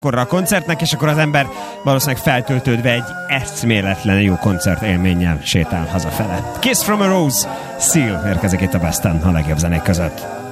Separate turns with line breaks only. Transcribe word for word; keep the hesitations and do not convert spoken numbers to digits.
korra a koncertnek, és akkor az ember valószínűleg feltöltődve egy eszméletlen jó koncert élménnyel sétál hazafele. Kiss from a Rose, Seal érkezik itt a Besten a legjobb zenék között.